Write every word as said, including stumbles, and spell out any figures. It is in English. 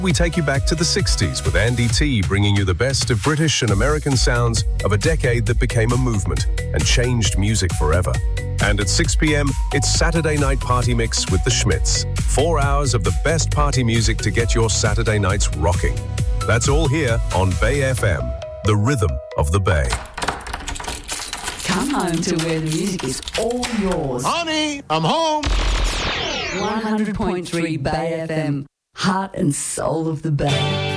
We take you back to the sixties with Andy T bringing you the best of British and American sounds of a decade that became a movement and changed music forever. And at six p.m, it's Saturday Night Party Mix with the Schmitz. Four hours of the best party music to get your Saturday nights rocking. That's all here on Bay F M, the rhythm of the Bay. Come home to where the music is all yours. Honey, I'm home. one hundred point three Bay F M, heart and soul of the Bay.